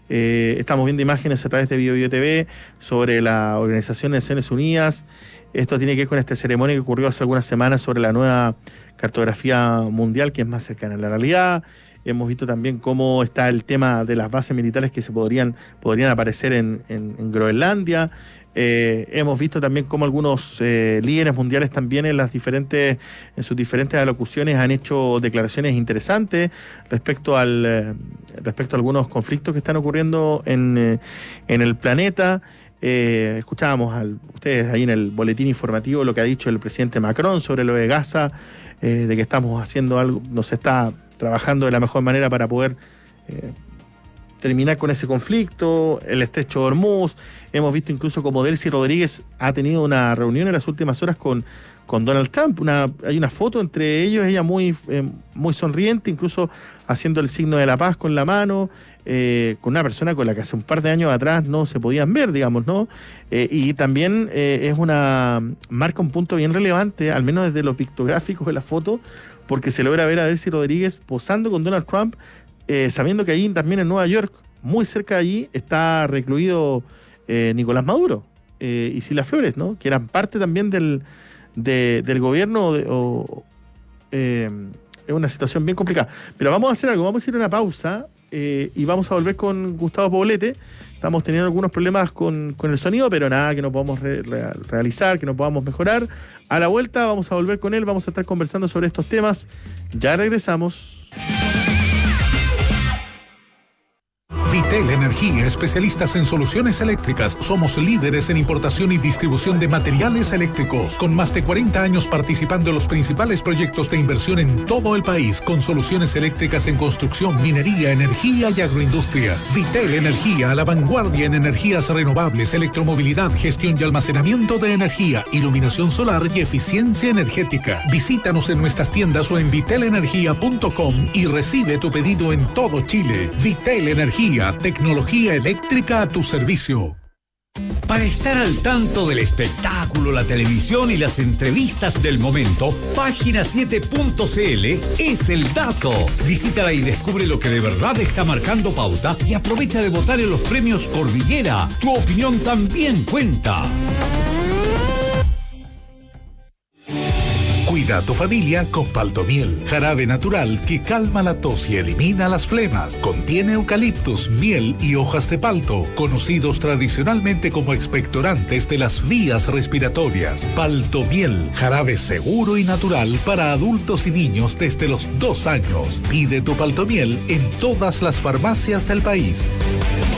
Estamos viendo imágenes a través de BioBio TV sobre la Organización de Naciones Unidas. Esto tiene que ver con esta ceremonia que ocurrió hace algunas semanas sobre la nueva cartografía mundial, que es más cercana a la realidad. Hemos visto también cómo está el tema de las bases militares que podrían aparecer en Groenlandia. Hemos visto también cómo algunos líderes mundiales también en sus diferentes alocuciones han hecho declaraciones interesantes respecto a algunos conflictos que están ocurriendo en el planeta. Escuchábamos ustedes ahí en el boletín informativo lo que ha dicho el presidente Macron sobre lo de Gaza, de que estamos haciendo algo, nos está trabajando de la mejor manera para poder terminar con ese conflicto, el estrecho de Hormuz. Hemos visto incluso como Delcy Rodríguez ha tenido una reunión en las últimas horas con Donald Trump. Hay una foto entre ellos, ella muy sonriente, incluso haciendo el signo de la paz con la mano, con una persona con la que hace un par de años atrás no se podían ver, digamos, ¿no? Y también marca un punto bien relevante, al menos desde los pictográficos de la foto, porque se logra ver a Delcy Rodríguez posando con Donald Trump, sabiendo que allí también en Nueva York, muy cerca de allí, está recluido Nicolás Maduro y Cilia Flores, ¿no? Que eran parte también del gobierno. Es una situación bien complicada. Pero vamos a hacer algo, vamos a ir a una pausa y vamos a volver con Gustavo Poblete. Estamos teniendo algunos problemas con el sonido, pero nada que no podamos realizar, que no podamos mejorar. A la vuelta vamos a volver con él, vamos a estar conversando sobre estos temas. Ya regresamos. Vitel Energía, especialistas en soluciones eléctricas. Somos líderes en importación y distribución de materiales eléctricos, con más de 40 años participando en los principales proyectos de inversión en todo el país, con soluciones eléctricas en construcción, minería, energía y agroindustria. Vitel Energía, a la vanguardia en energías renovables, electromovilidad, gestión y almacenamiento de energía, iluminación solar y eficiencia energética. Visítanos en nuestras tiendas o en vitelenergia.com y recibe tu pedido en todo Chile. Vitel Energía, tecnología eléctrica a tu servicio. Para estar al tanto del espectáculo, la televisión y las entrevistas del momento, Página7.cl es el dato. Visítala y descubre lo que de verdad está marcando pauta y aprovecha de votar en los premios Cordillera. Tu opinión también cuenta. Cuida a tu familia con Paltomiel, jarabe natural que calma la tos y elimina las flemas. Contiene eucaliptus, miel y hojas de palto, conocidos tradicionalmente como expectorantes de las vías respiratorias. Paltomiel, jarabe seguro y natural para adultos y niños desde los 2 años. Pide tu Paltomiel en todas las farmacias del país.